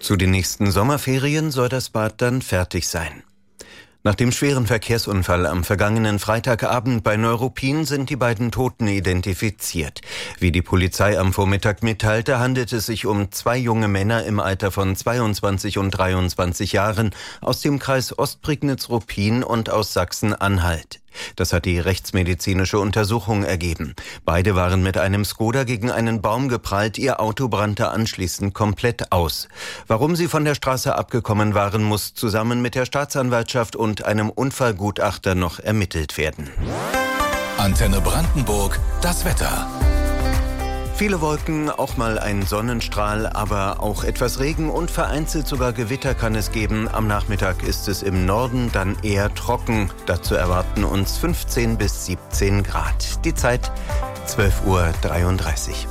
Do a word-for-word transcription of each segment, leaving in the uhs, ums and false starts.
Zu den nächsten Sommerferien soll das Bad dann fertig sein. Nach dem schweren Verkehrsunfall am vergangenen Freitagabend bei Neuruppin sind die beiden Toten identifiziert. Wie die Polizei am Vormittag mitteilte, handelt es sich um zwei junge Männer im Alter von zweiundzwanzig und dreiundzwanzig Jahren aus dem Kreis Ostprignitz-Ruppin und aus Sachsen-Anhalt. Das hat die rechtsmedizinische Untersuchung ergeben. Beide waren mit einem Skoda gegen einen Baum geprallt, ihr Auto brannte anschließend komplett aus. Warum sie von der Straße abgekommen waren, muss zusammen mit der Staatsanwaltschaft und einem Unfallgutachter noch ermittelt werden. Antenne Brandenburg, das Wetter. Viele Wolken, auch mal ein Sonnenstrahl, aber auch etwas Regen und vereinzelt sogar Gewitter kann es geben. Am Nachmittag ist es im Norden dann eher trocken. Dazu erwarten uns fünfzehn bis siebzehn Grad. Die Zeit zwölf Uhr dreiunddreißig.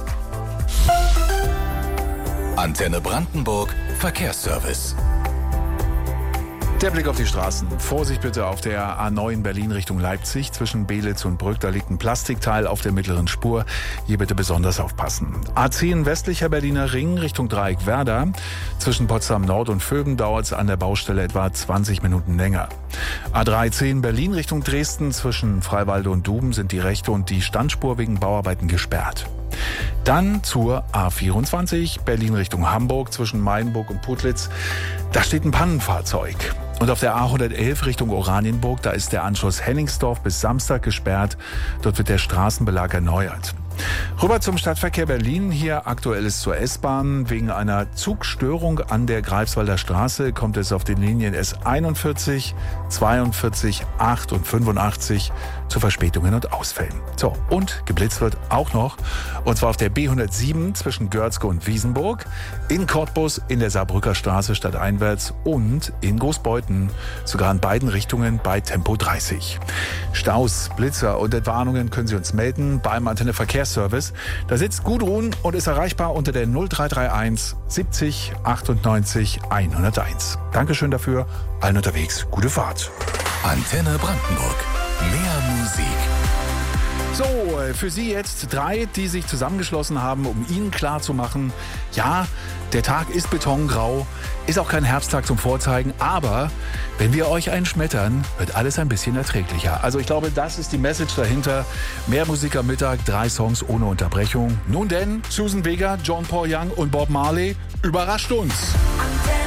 Antenne Brandenburg, Verkehrsservice. Der Blick auf die Straßen. Vorsicht bitte auf der A neun Berlin Richtung Leipzig. Zwischen Belitz und Brück, da liegt ein Plastikteil auf der mittleren Spur. Hier bitte besonders aufpassen. A zehn westlicher Berliner Ring Richtung Dreieck Werder. Zwischen Potsdam Nord und Vögen dauert es an der Baustelle etwa zwanzig Minuten länger. A dreizehn Berlin Richtung Dresden. Zwischen Freiwalde und Duben sind die rechte und die Standspur wegen Bauarbeiten gesperrt. Dann zur A vierundzwanzig Berlin Richtung Hamburg zwischen Mainburg und Putlitz. Da steht ein Pannenfahrzeug. Und auf der A hundertelf Richtung Oranienburg, da ist der Anschluss Henningsdorf bis Samstag gesperrt. Dort wird der Straßenbelag erneuert. Rüber zum Stadtverkehr Berlin. Hier Aktuelles zur S-Bahn. Wegen einer Zugstörung an der Greifswalder Straße kommt es auf den Linien S einundvierzig, zweiundvierzig, acht und fünfundachtzig zu Verspätungen und Ausfällen. So, und geblitzt wird auch noch. Und zwar auf der B hundertsieben zwischen Görzke und Wiesenburg, in Cottbus, in der Saarbrücker Straße stadteinwärts und in Großbeuthen, sogar in beiden Richtungen bei Tempo dreißig. Staus, Blitzer und Entwarnungen können Sie uns melden beim Antenne Verkehrsservice. Da sitzt Gudrun und ist erreichbar unter der null drei drei eins siebzig achtundneunzig hunderteins. Dankeschön dafür. Allen unterwegs gute Fahrt. Antenne Brandenburg. Mehr Musik. So, für Sie jetzt drei, die sich zusammengeschlossen haben, um Ihnen klarzumachen, ja, der Tag ist betongrau, ist auch kein Herbsttag zum Vorzeigen, aber wenn wir euch einschmettern, wird alles ein bisschen erträglicher. Also ich glaube, das ist die Message dahinter. Mehr Musik am Mittag, drei Songs ohne Unterbrechung. Nun denn, Susan Vega, John Paul Young und Bob Marley, überrascht uns.